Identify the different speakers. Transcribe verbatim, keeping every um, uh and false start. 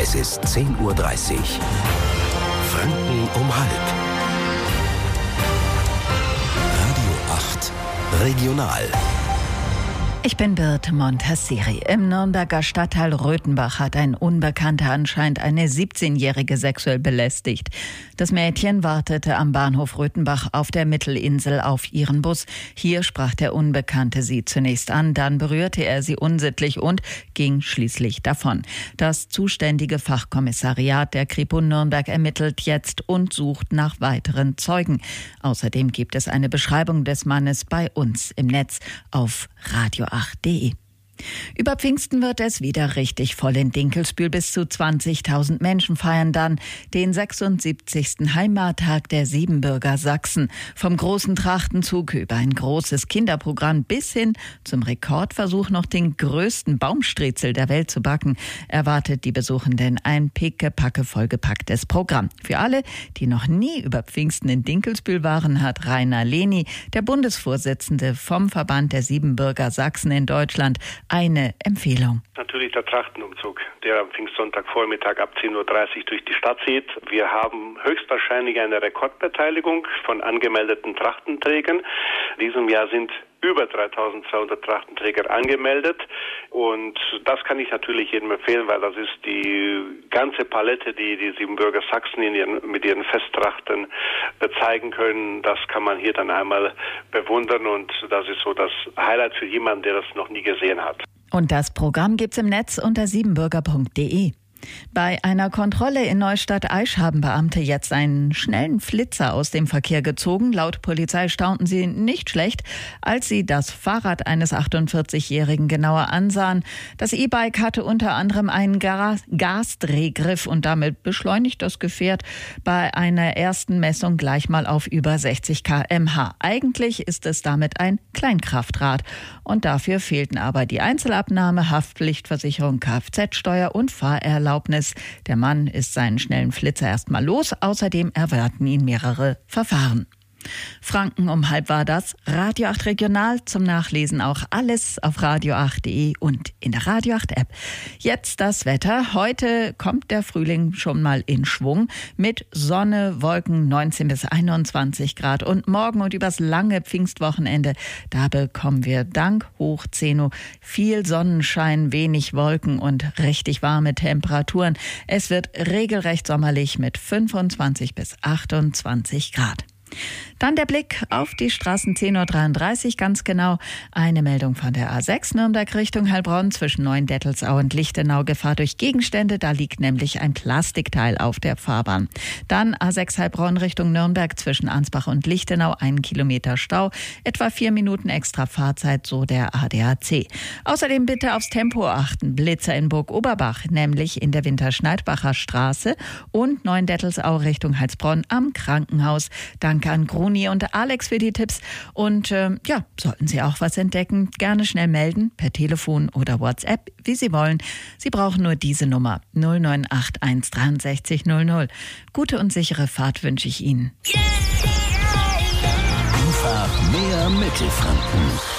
Speaker 1: Es ist zehn Uhr dreißig. Franken um halb. Radio acht Regional.
Speaker 2: Ich bin Birte Montasseri. Im Nürnberger Stadtteil Röthenbach hat ein Unbekannter anscheinend eine siebzehnjährige sexuell belästigt. Das Mädchen wartete am Bahnhof Röthenbach auf der Mittelinsel auf ihren Bus. Hier sprach der Unbekannte sie zunächst an, dann berührte er sie unsittlich und ging schließlich davon. Das zuständige Fachkommissariat der Kripo Nürnberg ermittelt jetzt und sucht nach weiteren Zeugen. Außerdem gibt es eine Beschreibung des Mannes bei uns im Netz auf radio acht punkt de. Über Pfingsten wird es wieder richtig voll in Dinkelsbühl. Bis zu zwanzigtausend Menschen feiern dann den sechsundsiebzigsten Heimattag der Siebenbürger Sachsen. Vom großen Trachtenzug über ein großes Kinderprogramm bis hin zum Rekordversuch, noch den größten Baumstriezel der Welt zu backen, erwartet die Besuchenden ein pickepacke vollgepacktes Programm. Für alle, die noch nie über Pfingsten in Dinkelsbühl waren, hat Rainer Lehny, der Bundesvorsitzende vom Verband der Siebenbürger Sachsen in Deutschland, eine Empfehlung.
Speaker 3: Natürlich der Trachtenumzug, der am Pfingstsonntagvormittag ab zehn Uhr dreißig durch die Stadt zieht. Wir haben höchstwahrscheinlich eine Rekordbeteiligung von angemeldeten Trachtenträgern. In diesem Jahr sind über dreitausendzweihundert Trachtenträger angemeldet und das kann ich natürlich jedem empfehlen, weil das ist die ganze Palette, die die Siebenbürger Sachsen in ihren, mit ihren Festtrachten zeigen können. Das kann man hier dann einmal bewundern und das ist so das Highlight für jemanden, der das noch nie gesehen hat.
Speaker 2: Und das Programm gibt's im Netz unter siebenbürger punkt de. Bei einer Kontrolle in Neustadt-Aisch haben Beamte jetzt einen schnellen Flitzer aus dem Verkehr gezogen. Laut Polizei staunten sie nicht schlecht, als sie das Fahrrad eines achtundvierzigjährigen genauer ansahen. Das E-Bike hatte unter anderem einen Gas- Gasdrehgriff und damit beschleunigt das Gefährt bei einer ersten Messung gleich mal auf über sechzig Kilometer pro Stunde. Eigentlich ist es damit ein Kleinkraftrad und dafür fehlten aber die Einzelabnahme, Haftpflichtversicherung, Kfz-Steuer und Fahrerlaubnis. Der Mann ist seinen schnellen Flitzer erstmal los. Außerdem erwarten ihn mehrere Verfahren. Franken um halb war das. Radio acht Regional, zum Nachlesen auch alles auf radio acht punkt de und in der Radio acht App. Jetzt das Wetter. Heute kommt der Frühling schon mal in Schwung mit Sonne, Wolken, neunzehn bis einundzwanzig Grad. Und morgen und übers lange Pfingstwochenende, da bekommen wir dank Hochzeno viel Sonnenschein, wenig Wolken und richtig warme Temperaturen. Es wird regelrecht sommerlich mit fünfundzwanzig bis achtundzwanzig Grad. Dann der Blick auf die Straßen, zehn Uhr dreiunddreißig ganz genau. Eine Meldung von der A sechs Nürnberg Richtung Heilbronn zwischen Neuendettelsau und Lichtenau. Gefahr durch Gegenstände, da liegt nämlich ein Plastikteil auf der Fahrbahn. Dann A sechs Heilbronn Richtung Nürnberg zwischen Ansbach und Lichtenau, einen Kilometer Stau, etwa vier Minuten extra Fahrzeit, so der A D A C. Außerdem bitte aufs Tempo achten. Blitzer in Burg Oberbach, nämlich in der Winterschneidbacher Straße und Neuendettelsau Richtung Heilsbronn am Krankenhaus. Danke an Gruni und Alex für die Tipps. Und äh, ja, sollten Sie auch was entdecken, gerne schnell melden, per Telefon oder WhatsApp, wie Sie wollen. Sie brauchen nur diese Nummer null neun acht eins sechs drei null null. Gute und sichere Fahrt wünsche ich Ihnen.
Speaker 1: Einfach mehr Mittelfranken.